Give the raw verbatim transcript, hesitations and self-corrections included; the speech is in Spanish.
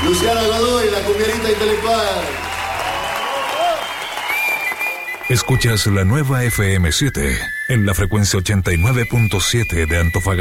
Luciano Godoy, la cumbiarita intelectual. Escuchas la nueva F M siete en la frecuencia ochenta y nueve punto siete de Antofagasta.